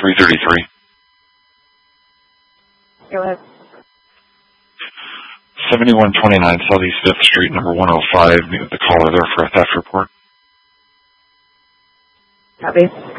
333. Go ahead. 7129 Southeast 5th Street, number 105. Meet with the caller there for a theft report. Copy.